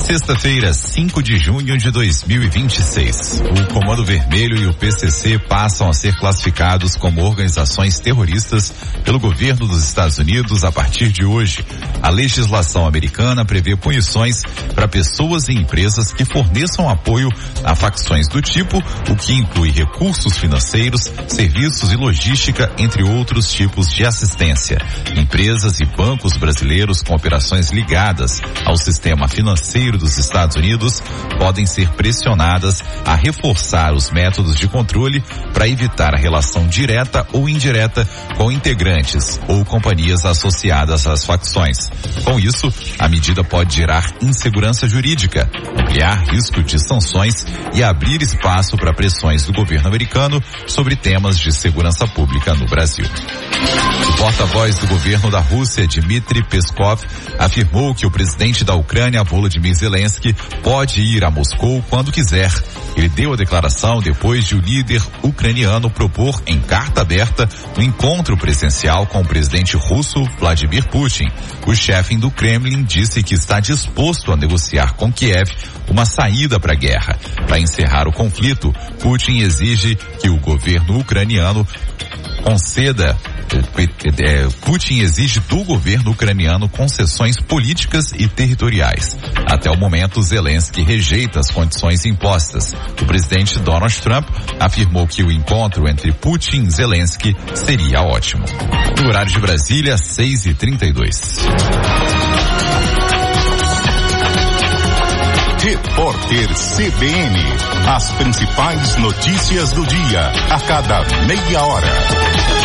Sexta-feira, 5 de junho de 2026. O Comando Vermelho e o PCC passam a ser classificados como organizações terroristas pelo governo dos Estados Unidos a partir de hoje. A legislação americana prevê punições para pessoas e empresas que forneçam apoio a facções do tipo, o que inclui recursos financeiros, serviços e logística, entre outros tipos de assistência. Empresas e bancos brasileiros com operações ligadas ao sistema financeiro dos Estados Unidos podem ser pressionadas a reforçar os métodos de controle para evitar a relação direta ou indireta com integrantes ou companhias associadas às facções. Com isso, a medida pode gerar insegurança jurídica, ampliar risco de sanções e abrir espaço para pressões do governo americano sobre temas de segurança pública no Brasil. O porta-voz do governo da Rússia, Dmitry Peskov, afirmou que o presidente da Ucrânia, Volodymyr Zelensky, pode ir a Moscou quando quiser. Ele deu a declaração depois de o líder ucraniano propor em carta aberta um encontro presencial com o presidente russo, Vladimir Putin. O chefe do Kremlin disse que está disposto a negociar com Kiev uma saída para a guerra. Para encerrar o conflito, Putin exige que o governo ucraniano Putin exige do governo ucraniano concessões políticas e territoriais. Até o momento, Zelensky rejeita as condições impostas. O presidente Donald Trump afirmou que o encontro entre Putin e Zelensky seria ótimo. No horário de Brasília, 6h32. Repórter CBN. As principais notícias do dia, a cada meia hora.